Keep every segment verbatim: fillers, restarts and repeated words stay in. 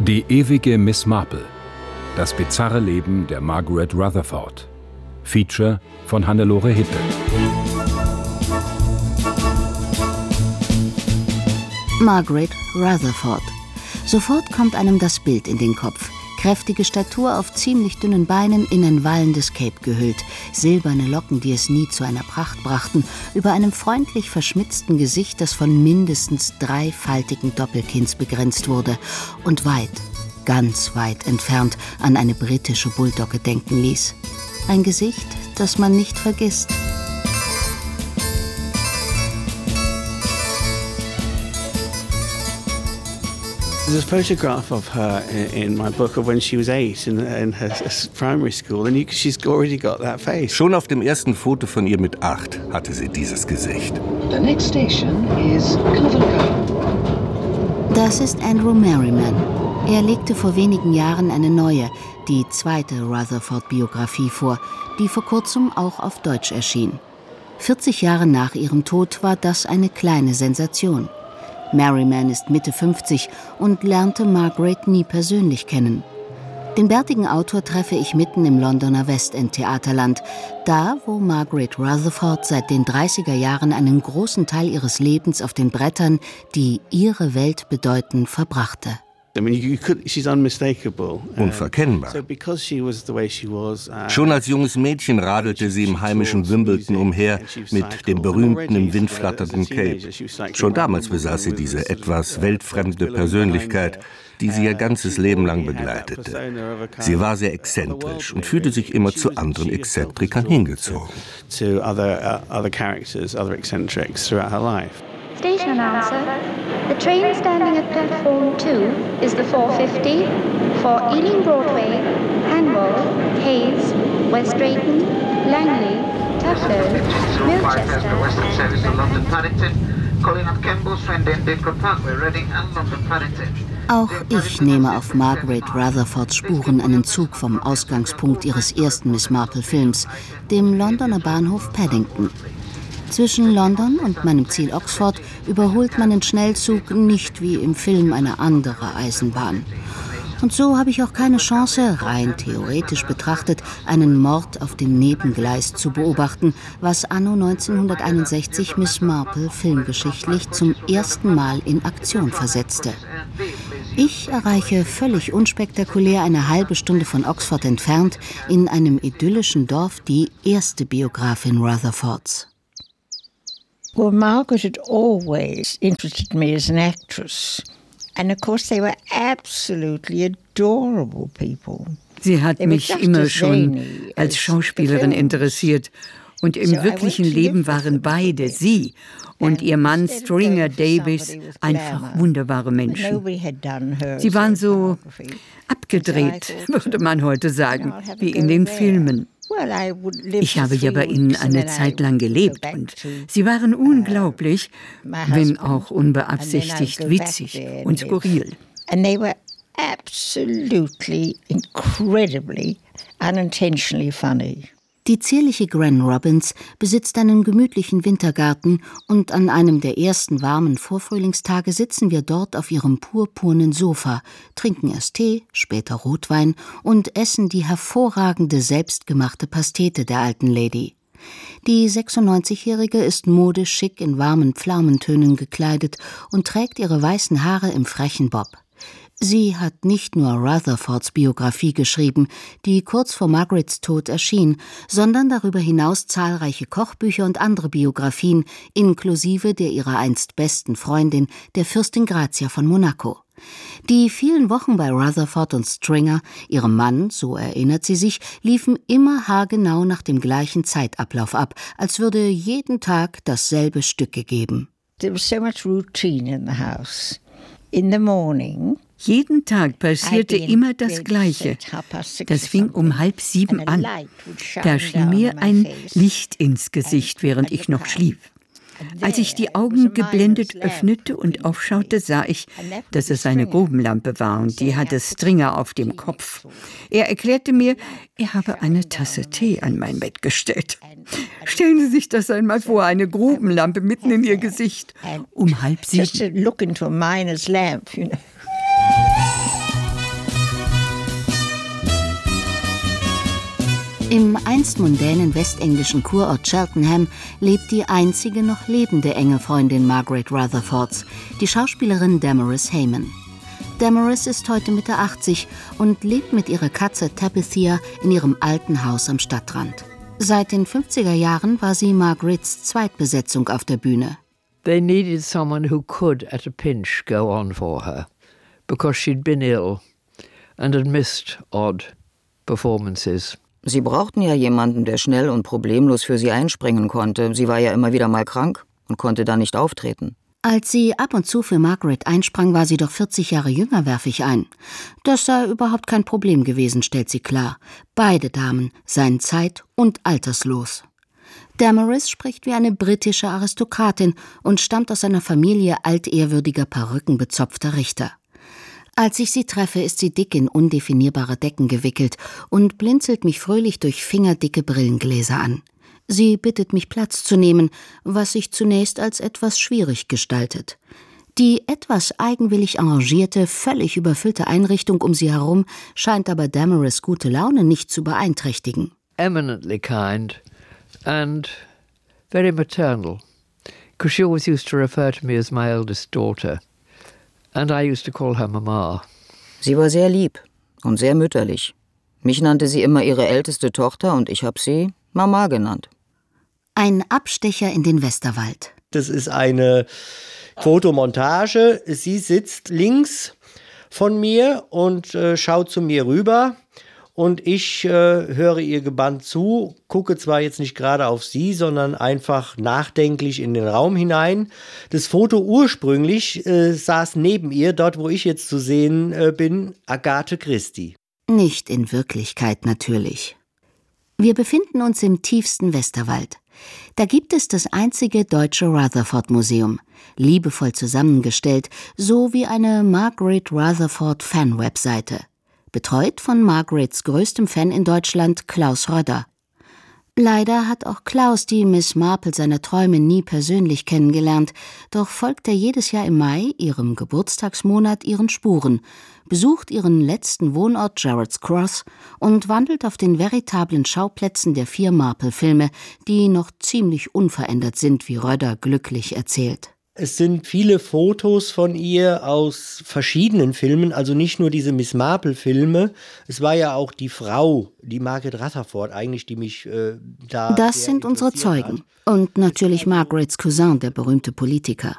Die ewige Miss Marple. Das bizarre Leben der Margaret Rutherford. Feature von Hannelore Hippe. Margaret Rutherford. Sofort kommt einem das Bild in den Kopf. Kräftige Statur auf ziemlich dünnen Beinen, in ein wallendes Cape gehüllt, silberne Locken, die es nie zu einer Pracht brachten, über einem freundlich verschmitzten Gesicht, das von mindestens drei faltigen Doppelkinns begrenzt wurde und weit, ganz weit entfernt an eine britische Bulldogge denken ließ. Ein Gesicht, das man nicht vergisst. There's a photograph of her in my book of when she was eight in, in her primary school, and you, she's already got that face. Schon auf dem ersten Foto von ihr mit acht hatte sie dieses Gesicht. The next station is Covent Garden. Das ist Andrew Merriman. Er legte vor wenigen Jahren eine neue, die zweite Rutherford-Biografie vor, die vor kurzem auch auf Deutsch erschien. vierzig Jahre nach ihrem Tod war das eine kleine Sensation. Merriman ist Mitte fünfzig und lernte Margaret nie persönlich kennen. Den bärtigen Autor treffe ich mitten im Londoner Westend-Theaterland, da, wo Margaret Rutherford seit den dreißiger Jahren einen großen Teil ihres Lebens auf den Brettern, die ihre Welt bedeuten, verbrachte. Unverkennbar. Schon als junges Mädchen radelte sie im heimischen Wimbledon umher mit dem berühmten im Wind flatternden Cape. Schon damals besaß sie diese etwas weltfremde Persönlichkeit, die sie ihr ganzes Leben lang begleitete. Sie war sehr exzentrisch und fühlte sich immer zu anderen Exzentrikern hingezogen. Station announcer. The train standing at platform two is the four fifty for Ealing Broadway, Hanwell, Hayes, West Drayton, Langley, Tufnell, Milchester. Western service to London Paddington, calling at Kemble, Swindon, Didcot Parkway, Reading and London Paddington. Auch ich nehme auf Margaret Rutherfords Spuren einen Zug vom Ausgangspunkt ihres ersten Miss Marple-Films, dem Londoner Bahnhof Paddington. Zwischen London und meinem Ziel Oxford überholt man den Schnellzug nicht wie im Film eine andere Eisenbahn. Und so habe ich auch keine Chance, rein theoretisch betrachtet, einen Mord auf dem Nebengleis zu beobachten, was anno neunzehnhunderteinundsechzig Miss Marple filmgeschichtlich zum ersten Mal in Aktion versetzte. Ich erreiche völlig unspektakulär eine halbe Stunde von Oxford entfernt in einem idyllischen Dorf die erste Biografin Rutherfords. Well, Margaret had always interested me as an actress. And of course they were absolutely adorable people. Sie hat mich immer schon als Schauspielerin interessiert. Und im wirklichen Leben waren beide, sie und ihr Mann Stringer Davies, einfach wunderbare Menschen. Sie waren so abgedreht, würde man heute sagen, wie in den Filmen. Ich habe ja bei ihnen eine Zeit lang gelebt und sie waren unglaublich, wenn auch unbeabsichtigt witzig und skurril. And they were absolutely incredibly unintentionally funny. Die zierliche Gran Robbins besitzt einen gemütlichen Wintergarten und an einem der ersten warmen Vorfrühlingstage sitzen wir dort auf ihrem purpurnen Sofa, trinken erst Tee, später Rotwein und essen die hervorragende selbstgemachte Pastete der alten Lady. Die sechsundneunzigjährige ist modisch schick in warmen Pflaumentönen gekleidet und trägt ihre weißen Haare im frechen Bob. Sie hat nicht nur Rutherfords Biografie geschrieben, die kurz vor Margarets Tod erschien, sondern darüber hinaus zahlreiche Kochbücher und andere Biografien, inklusive der ihrer einst besten Freundin, der Fürstin Grazia von Monaco. Die vielen Wochen bei Rutherford und Stringer, ihrem Mann, so erinnert sie sich, liefen immer haargenau nach dem gleichen Zeitablauf ab, als würde jeden Tag dasselbe Stück gegeben. There was so much routine in the house. In the morning. Jeden Tag passierte immer das Gleiche. Das fing um halb sieben an. Da schien mir ein Licht ins Gesicht, während ich noch schlief. Als ich die Augen geblendet öffnete und aufschaute, sah ich, dass es eine Grubenlampe war und die hatte Stringer auf dem Kopf. Er erklärte mir, er habe eine Tasse Tee an mein Bett gestellt. Stellen Sie sich das einmal vor, eine Grubenlampe mitten in Ihr Gesicht. Um halb sieben. Im einst mundänen westenglischen Kurort Cheltenham lebt die einzige noch lebende enge Freundin Margaret Rutherfords, die Schauspielerin Damaris Hayman. Damaris ist heute Mitte achtzig und lebt mit ihrer Katze Tabithia in ihrem alten Haus am Stadtrand. Seit den fünfziger Jahren war sie Margarets Zweitbesetzung auf der Bühne. They needed someone who could, at a pinch, go on for her, because she'd been ill and had missed odd performances. Sie brauchten ja jemanden, der schnell und problemlos für sie einspringen konnte. Sie war ja immer wieder mal krank und konnte dann nicht auftreten. Als sie ab und zu für Margaret einsprang, war sie doch vierzig Jahre jünger, werfe ich ein. Das sei überhaupt kein Problem gewesen, stellt sie klar. Beide Damen seien zeit- und alterslos. Damaris spricht wie eine britische Aristokratin und stammt aus einer Familie altehrwürdiger, perückenbezopfter Richter. Als ich sie treffe, ist sie dick in undefinierbare Decken gewickelt und blinzelt mich fröhlich durch fingerdicke Brillengläser an. Sie bittet mich, Platz zu nehmen, was sich zunächst als etwas schwierig gestaltet. Die etwas eigenwillig arrangierte, völlig überfüllte Einrichtung um sie herum scheint aber Damaris' gute Laune nicht zu beeinträchtigen. Eminently kind and very maternal, because she always used to refer to me as my eldest daughter. And I used to call her Mama. Sie war sehr lieb und sehr mütterlich. Mich nannte sie immer ihre älteste Tochter und ich habe sie Mama genannt. Ein Abstecher in den Westerwald. Das ist eine Fotomontage. Sie sitzt links von mir und äh, schaut zu mir rüber. Und ich äh, höre ihr gebannt zu, gucke zwar jetzt nicht gerade auf sie, sondern einfach nachdenklich in den Raum hinein. Das Foto ursprünglich äh, saß neben ihr, dort wo ich jetzt zu sehen äh, bin, Agathe Christie. Nicht in Wirklichkeit natürlich. Wir befinden uns im tiefsten Westerwald. Da gibt es das einzige deutsche Rutherford-Museum, liebevoll zusammengestellt, so wie eine Margaret Rutherford-Fan-Webseite. Betreut von Margarets größtem Fan in Deutschland, Klaus Rödder. Leider hat auch Klaus die Miss Marple seiner Träume nie persönlich kennengelernt, doch folgt er jedes Jahr im Mai, ihrem Geburtstagsmonat, ihren Spuren, besucht ihren letzten Wohnort Gerrards Cross und wandelt auf den veritablen Schauplätzen der vier Marple-Filme, die noch ziemlich unverändert sind, wie Rödder glücklich erzählt. Es sind viele Fotos von ihr aus verschiedenen Filmen, also nicht nur diese Miss Marple-Filme. Es war ja auch die Frau, die Margaret Rutherford eigentlich, die mich äh, da Das sind unsere Zeugen. Hat. Und natürlich Margarets Cousin, der berühmte Politiker.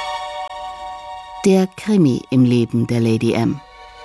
Der Krimi im Leben der Lady M.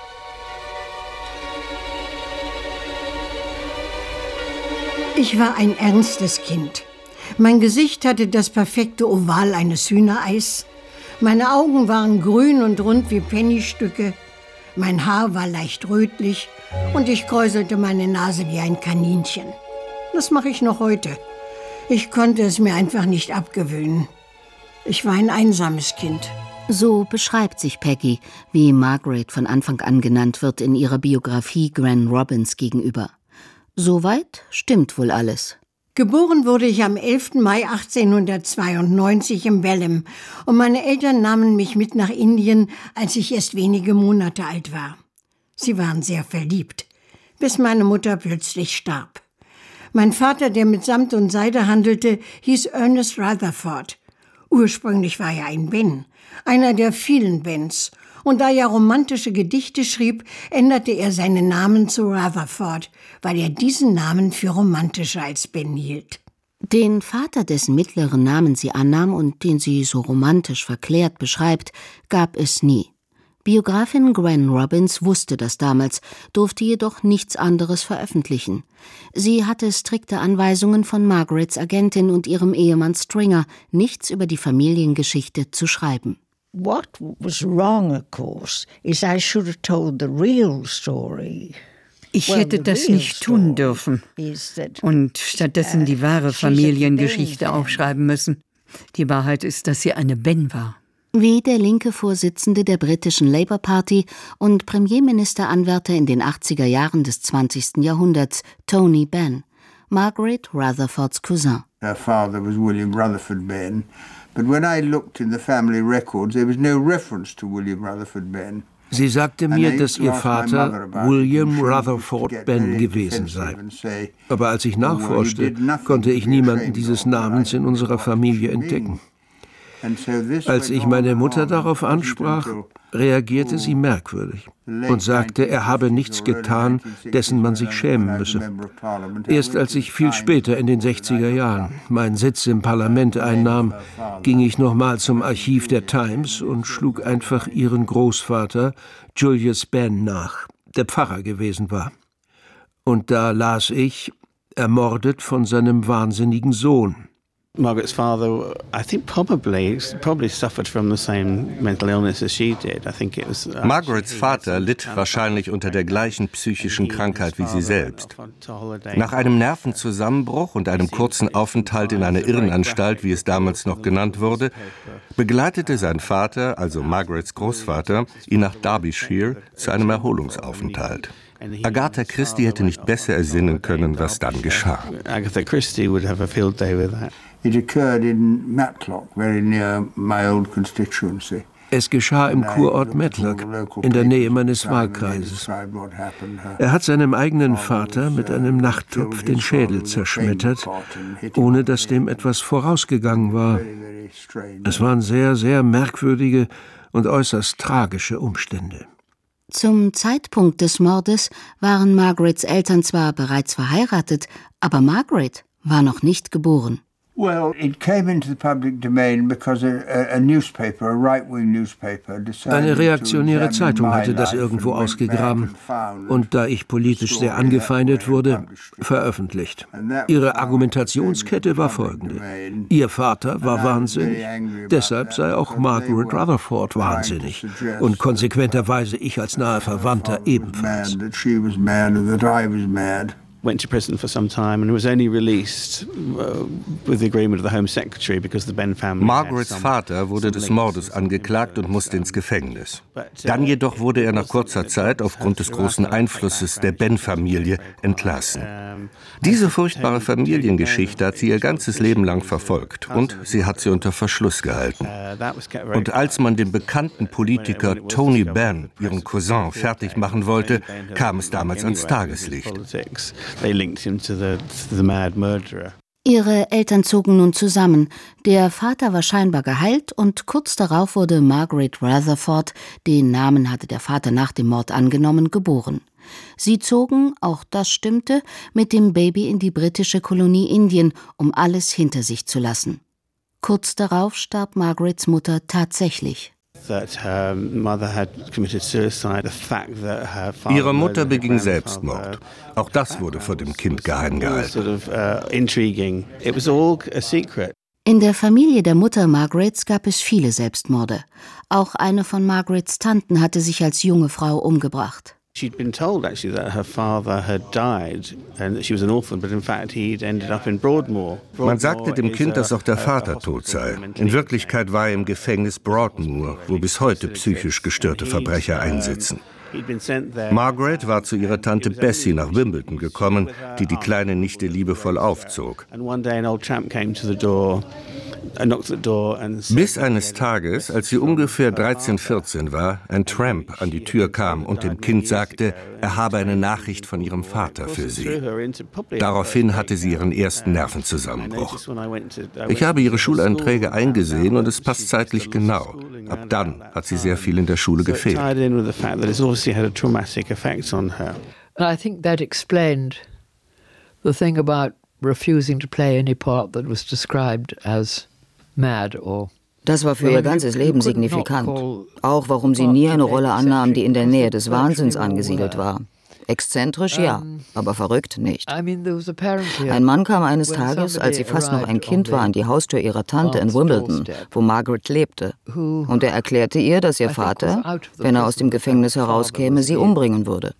Ich war ein ernstes Kind. Mein Gesicht hatte das perfekte Oval eines Hühnereis. Meine Augen waren grün und rund wie Pennystücke. Mein Haar war leicht rötlich und ich kräuselte meine Nase wie ein Kaninchen. Das mache ich noch heute. Ich konnte es mir einfach nicht abgewöhnen. Ich war ein einsames Kind. So beschreibt sich Peggy, wie Margaret von Anfang an genannt wird in ihrer Biografie Gwen Robbins gegenüber. Soweit stimmt wohl alles. Geboren wurde ich am elften Mai achtzehnhundertzweiundneunzig in Belem und meine Eltern nahmen mich mit nach Indien, als ich erst wenige Monate alt war. Sie waren sehr verliebt, bis meine Mutter plötzlich starb. Mein Vater, der mit Samt und Seide handelte, hieß Ernest Rutherford. Ursprünglich war er ein Ben, einer der vielen Bens. Und da er romantische Gedichte schrieb, änderte er seinen Namen zu Rutherford, weil er diesen Namen für romantischer als Ben hielt. Den Vater, dessen mittleren Namen sie annahm und den sie so romantisch verklärt beschreibt, gab es nie. Biografin Gwen Robbins wusste das damals, durfte jedoch nichts anderes veröffentlichen. Sie hatte strikte Anweisungen von Margarets Agentin und ihrem Ehemann Stringer, nichts über die Familiengeschichte zu schreiben. What was wrong, of course, is I should have told the real story. Ich hätte das nicht tun dürfen und stattdessen die wahre Familiengeschichte aufschreiben müssen. Die Wahrheit ist, dass sie eine Ben war. Wie der linke Vorsitzende der britischen Labour Party und Premierministeranwärter in den achtziger Jahren des zwanzigsten Jahrhunderts, Tony Benn, Margaret Rutherfords Cousin. Her father was William Rutherford Benn. But when I looked in the family records, there was no reference to William Rutherford Benn. Sie sagte mir, dass ihr Vater William Rutherford Benn gewesen sei. Aber als ich nachforschte, konnte ich niemanden dieses Namens in unserer Familie entdecken. Als ich meine Mutter darauf ansprach, reagierte sie merkwürdig und sagte, er habe nichts getan, dessen man sich schämen müsse. Erst als ich viel später in den sechziger Jahren meinen Sitz im Parlament einnahm, ging ich nochmal zum Archiv der Times und schlug einfach ihren Großvater Julius Benn nach, der Pfarrer gewesen war. Und da las ich, ermordet von seinem wahnsinnigen Sohn. Margaret's father, I think probably probably suffered from the same mental illness as she did. I think it was. Uh, Margarets Vater litt wahrscheinlich unter der gleichen psychischen Krankheit wie sie selbst. Nach einem Nervenzusammenbruch und einem kurzen Aufenthalt in einer Irrenanstalt, wie es damals noch genannt wurde, begleitete sein Vater, also Margarets Großvater, ihn nach Derbyshire zu einem Erholungsaufenthalt. Agatha Christie hätte nicht besser ersinnen können, was dann geschah. Agatha Christie would have a field day with that. It occurred in Matlock, very near my old constituency. Es geschah im Kurort Matlock, in der Nähe meines Wahlkreises. Er hat seinem eigenen Vater mit einem Nachttopf den Schädel zerschmettert, ohne dass dem etwas vorausgegangen war. Es waren sehr, sehr merkwürdige und äußerst tragische Umstände. Zum Zeitpunkt des Mordes waren Margarets Eltern zwar bereits verheiratet, aber Margaret war noch nicht geboren. Well, it came into the public domain because a, a newspaper, a right-wing newspaper, decided. Eine reaktionäre Zeitung hatte das irgendwo ausgegraben und da ich politisch sehr angefeindet wurde, veröffentlicht. Ihre Argumentationskette war folgende: Ihr Vater war wahnsinnig, deshalb sei auch Margaret Rutherford wahnsinnig und konsequenterweise ich als naher Verwandter ebenfalls. Went to prison for some time and was only released uh, with the agreement of the Home Secretary because the Benn family. Margarets Vater wurde des Mordes angeklagt und musste ins Gefängnis. Dann jedoch wurde er nach kurzer Zeit aufgrund des großen Einflusses der Benn-Familie entlassen. Diese furchtbare Familiengeschichte hat sie ihr ganzes Leben lang verfolgt und sie hat sie unter Verschluss gehalten. Und als man den bekannten Politiker Tony Benn, ihren Cousin, fertig machen wollte, kam es damals ans Tageslicht. Ihre Eltern zogen nun zusammen. Der Vater war scheinbar geheilt und kurz darauf wurde Margaret Rutherford, den Namen hatte der Vater nach dem Mord angenommen, geboren. Sie zogen, auch das stimmte, mit dem Baby in die britische Kolonie Indien, um alles hinter sich zu lassen. Kurz darauf starb Margarets Mutter tatsächlich. Ihre Mutter beging Selbstmord. Auch das wurde vor dem Kind geheim gehalten. In der Familie der Mutter Margarets gab es viele Selbstmorde. Auch eine von Margarets Tanten hatte sich als junge Frau umgebracht. She'd been told actually that her father had died and that she was an orphan, but in fact he'd ended up in Broadmoor. Man sagte dem Kind, dass auch der Vater tot sei. In Wirklichkeit war er im Gefängnis Broadmoor, wo bis heute psychisch gestörte Verbrecher einsitzen. Margaret war zu ihrer Tante Bessie nach Wimbledon gekommen, die die kleine Nichte liebevoll aufzog. Bis eines Tages, als sie ungefähr dreizehn, vierzehn war, ein Tramp an die Tür kam und dem Kind sagte, er habe eine Nachricht von ihrem Vater für sie. Daraufhin hatte sie ihren ersten Nervenzusammenbruch. Ich habe ihre Schuleinträge eingesehen und es passt zeitlich genau. Ab dann hat sie sehr viel in der Schule gefehlt. I think that explained the thing about refusing to play any part that was described as mad or. Das war für ihr ganzes Leben signifikant. Auch warum sie nie eine Rolle annahm, die in der Nähe des Wahnsinns angesiedelt war. Exzentrisch, ja, aber verrückt nicht. Ein Mann kam eines Tages, als sie fast noch ein Kind war, an die Haustür ihrer Tante in Wimbledon, wo Margaret lebte. Und er erklärte ihr, dass ihr Vater, wenn er aus dem Gefängnis herauskäme, sie umbringen würde.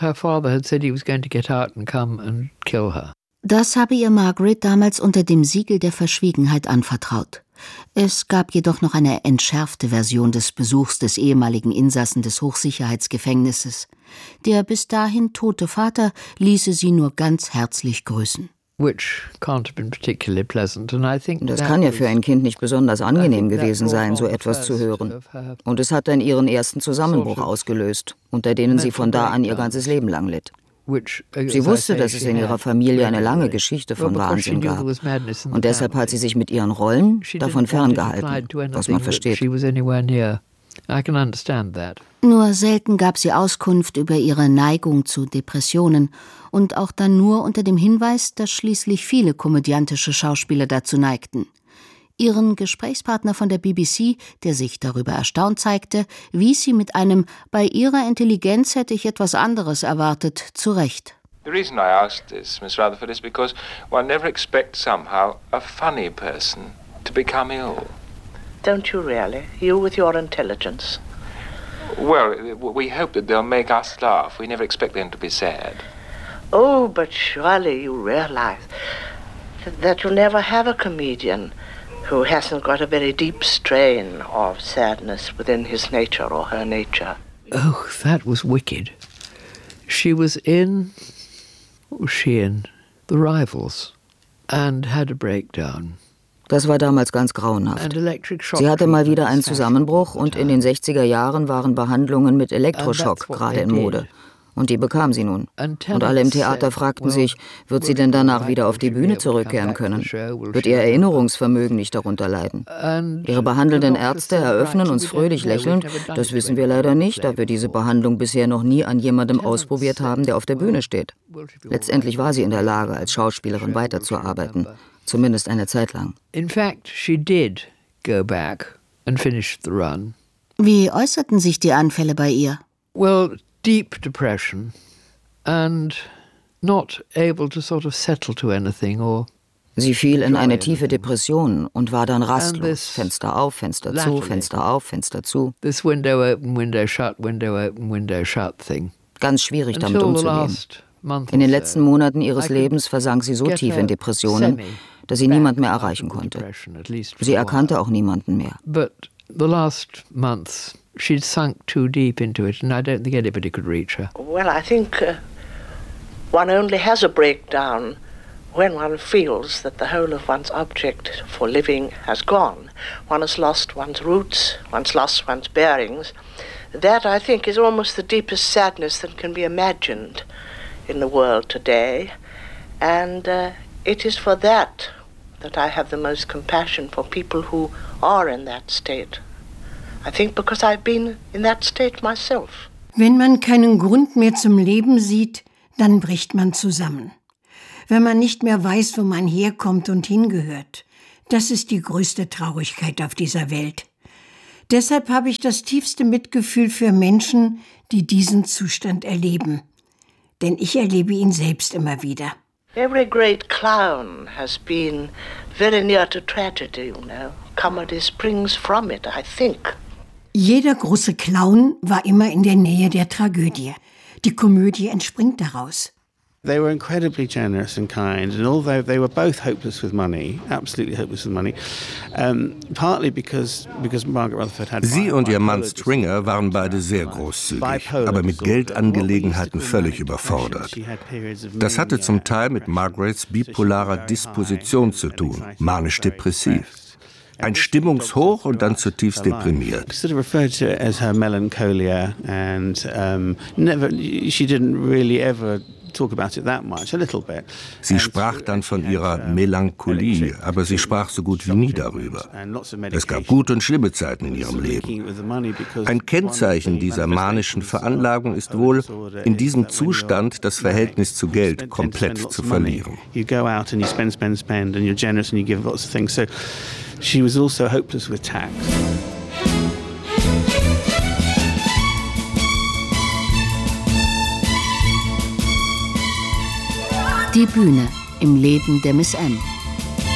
Das habe ihr Margaret damals unter dem Siegel der Verschwiegenheit anvertraut. Es gab jedoch noch eine entschärfte Version des Besuchs des ehemaligen Insassen des Hochsicherheitsgefängnisses. Der bis dahin tote Vater ließe sie nur ganz herzlich grüßen. Das kann ja für ein Kind nicht besonders angenehm gewesen sein, so etwas zu hören. Und es hat dann ihren ersten Zusammenbruch ausgelöst, unter denen sie von da an ihr ganzes Leben lang litt. Sie wusste, dass es in ihrer Familie eine lange Geschichte von Wahnsinn gab. Und deshalb hat sie sich mit ihren Rollen davon ferngehalten, was man versteht. Nur selten gab sie Auskunft über ihre Neigung zu Depressionen und auch dann nur unter dem Hinweis, dass schließlich viele komödiantische Schauspieler dazu neigten. Ihren Gesprächspartner von der B B C, der sich darüber erstaunt zeigte, wies sie mit einem „Bei ihrer Intelligenz hätte ich etwas anderes erwartet" zurecht. The reason I asked this, Miss Rutherford, is because one never expects somehow a funny person to become ill. Don't you really? You with your intelligence? Well, we hope that they'll make us laugh. We never expect them to be sad. Oh, but surely you realize that you'll never have a comedian who hasn't got a very deep strain of sadness within his nature or her nature. Oh, that was wicked. She was in, what was she in? The Rivals, and had a breakdown. Das war damals ganz grauenhaft. Sie hatte mal wieder einen Zusammenbruch und in den sechziger Jahren waren Behandlungen mit Elektroschock gerade in Mode. Und die bekam sie nun. Und alle im Theater fragten sich, wird sie denn danach wieder auf die Bühne zurückkehren können? Wird ihr Erinnerungsvermögen nicht darunter leiden? Ihre behandelnden Ärzte eröffnen uns fröhlich lächelnd, das wissen wir leider nicht, da wir diese Behandlung bisher noch nie an jemandem ausprobiert haben, der auf der Bühne steht. Letztendlich war sie in der Lage, als Schauspielerin weiterzuarbeiten. Zumindest eine Zeit lang. In fact, she did go back and finish the run. Wie äußerten sich die Anfälle bei ihr? Well, deep depression and not able to sort of settle to anything or Sie fiel in eine tiefe Depression und war dann rastlos. Fenster auf, Fenster zu, Fenster auf, Fenster zu. This window open, window shut, window open, window shut thing. Ganz schwierig damit umzugehen. In den letzten Monaten ihres Lebens versank sie so tief in Depressionen, dass sie niemand mehr erreichen konnte. Sie erkannte auch niemanden mehr. But the last months she'd sunk too deep into it and I don't think anybody could reach her. Well, I think uh, one only has a breakdown when one feels that the whole of one's object for living has gone. One has lost one's roots, one's lost one's bearings. That, I think, is almost the deepest sadness that can be imagined in the world today. And uh, it is for that that I have the most compassion for people who are in that state. I think because I've been in that state myself. Wenn man keinen Grund mehr zum Leben sieht, dann bricht man zusammen. Wenn man nicht mehr weiß, wo man herkommt und hingehört. Das ist die größte Traurigkeit auf dieser Welt. Deshalb habe ich das tiefste Mitgefühl für Menschen, die diesen Zustand erleben. Denn ich erlebe ihn selbst immer wieder. Every great clown has been very near to tragedy, you know. Comedy springs from it, I think. Jeder große Clown war immer in der Nähe der Tragödie. Die Komödie entspringt daraus. They were incredibly generous and kind, and although they were both hopeless with money, absolutely hopeless with money, um, partly because because Margaret Rutherford had. Sie und ihr Mann Stringer waren beide sehr großzügig, aber mit Geldangelegenheiten völlig überfordert. Das hatte zum Teil mit Margarets bipolarer Disposition zu tun, manisch-depressiv. Ein Stimmungshoch und dann zutiefst deprimiert. Sort of referred to it as her melancholia, and um, never, she didn't really ever talk about it that much, a little bit. Sie sprach dann von ihrer Melancholie, aber sie sprach so gut wie nie darüber. Es gab gute und schlimme Zeiten in ihrem Leben. Ein Kennzeichen dieser manischen Veranlagung ist wohl, in diesem Zustand das Verhältnis zu Geld komplett zu verlieren. You go out and you spend, spend, spend, and you're generous and you give lots of things. So she was also hopeless with tax. Die Bühne im Leben der Miss M.